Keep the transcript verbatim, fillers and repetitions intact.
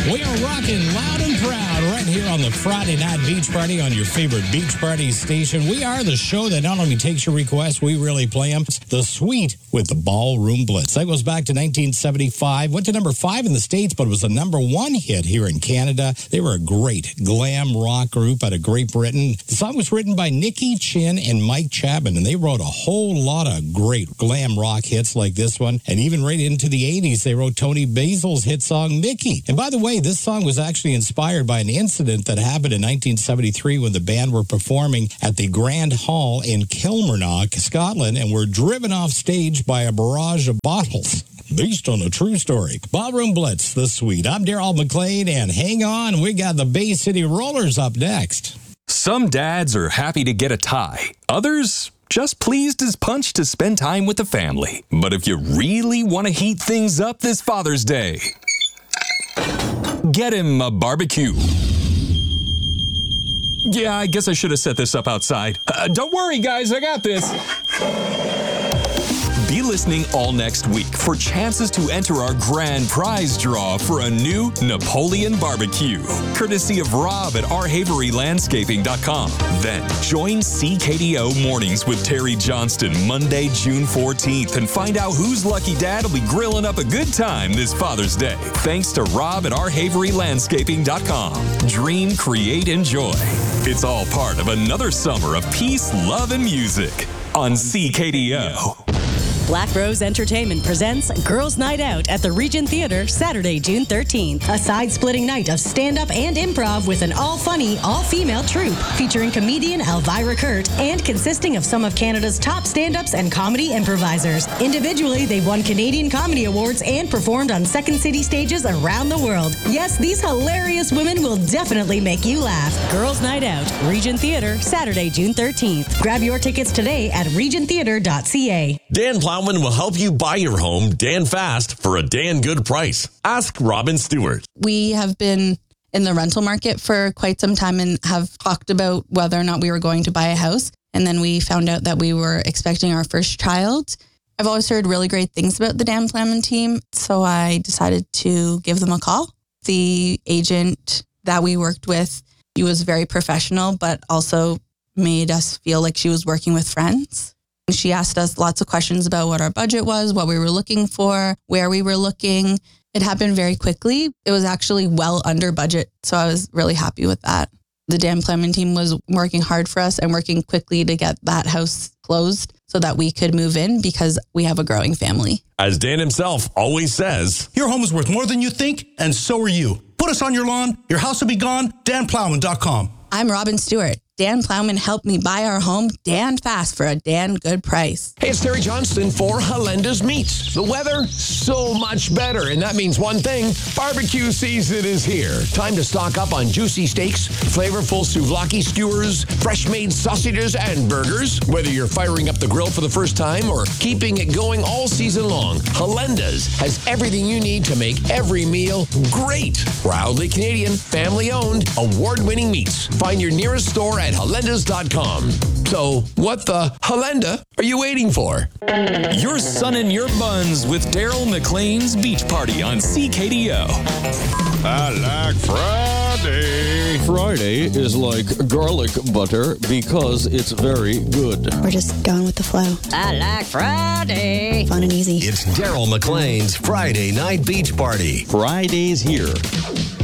We are rocking loud and proud right here on the Friday Night Beach Party on your favorite Beach Party station. We are the show that not only takes your requests, we really play them. The Sweet with the Ballroom Blitz. That goes back to nineteen seventy-five. Went to number five in the States, but it was a number one hit here in Canada. They were a great glam rock group out of Great Britain. The song was written by Nicky Chin and Mike Chapman, and they wrote a whole lot of great glam rock hits like this one. And even right into the eighties, they wrote Tony Basil's hit song, Mickey. And by the way, this song was actually inspired by an incident that happened in nineteen seventy-three when the band were performing at the Grand Hall in Kilmarnock, Scotland, and were driven off stage by a barrage of bottles. Based on a true story. Ballroom Blitz, The Sweet. I'm Daryl McLean, and hang on, we got the Bay City Rollers up next. Some dads are happy to get a tie. Others just pleased as punch to spend time with the family. But if you really want to heat things up this Father's Day, get him a barbecue. Yeah, I guess I should have set this up outside. Uh, don't worry, guys, I got this. Be listening all next week for chances to enter our grand prize draw for a new Napoleon barbecue, courtesy of Rob at our havery landscaping dot com. Then join C K D O Mornings with Terry Johnston Monday, June fourteenth, and find out whose lucky dad will be grilling up a good time this Father's Day. Thanks to Rob at our havery landscaping dot com. Dream, create, enjoy. It's all part of another summer of peace, love, and music on C K D O. Black Rose Entertainment presents Girls' Night Out at the Regent Theatre, Saturday, June thirteenth. A side-splitting night of stand-up and improv with an all-funny, all-female troupe featuring comedian Elvira Kurt and consisting of some of Canada's top stand-ups and comedy improvisers. Individually, they've won Canadian Comedy Awards and performed on Second City stages around the world. Yes, these hilarious women will definitely make you laugh. Girls' Night Out, Regent Theatre, Saturday, June thirteenth. Grab your tickets today at regent theatre dot c a. Dan Plowman will help you buy your home Dan fast for a Dan good price. Ask Robin Stewart. We have been in the rental market for quite some time and have talked about whether or not we were going to buy a house. And then we found out that we were expecting our first child. I've always heard really great things about the Dan Plowman team, so I decided to give them a call. The agent that we worked with, he was very professional, but also made us feel like she was working with friends. She asked us lots of questions about what our budget was, what we were looking for, where we were looking. It happened very quickly. It was actually well under budget, so I was really happy with that. The Dan Plowman team was working hard for us and working quickly to get that house closed so that we could move in because we have a growing family. As Dan himself always says, your home is worth more than you think, and so are you. Put us on your lawn, your house will be gone, dan plowman dot com. I'm Robin Stewart. Dan Plowman helped me buy our home Dan fast for a Dan good price. Hey, it's Terry Johnston for Halenda's Meats. The weather, so much better, and that means one thing, barbecue season is here. Time to stock up on juicy steaks, flavorful souvlaki skewers, fresh-made sausages, and burgers. Whether you're firing up the grill for the first time or keeping it going all season long, Halenda's has everything you need to make every meal great. Proudly Canadian, family-owned, award-winning meats. Find your nearest store at halendas dot com. So, what the Halenda are you waiting for? You're sunning your buns with Daryl McLean's Beach Party on C K D O. I like Friday. Friday is like garlic butter because it's very good. We're just going with the flow. I like Friday. Fun and easy. it's Daryl McLean's Friday Night Beach Party. Friday's here.